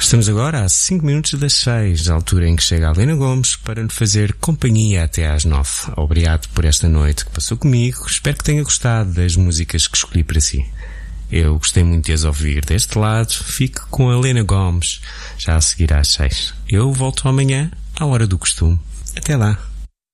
Estamos agora a 5 minutos das 6, a altura em que chega a Helena Gomes para nos fazer companhia até às 9. Obrigado por esta noite que passou comigo. Espero que tenha gostado das músicas que escolhi para si. Eu gostei muito de as ouvir deste lado. Fique com a Helena Gomes, já a seguir às 6. Eu volto amanhã, à hora do costume. Até lá.